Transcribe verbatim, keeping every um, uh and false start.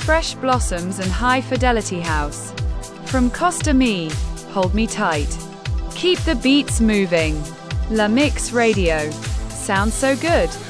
Fresh Blossoms and High Fidelity House. From Costa Me, Hold Me Tight. Keep the beats moving. La Mix Radio. Sounds so good.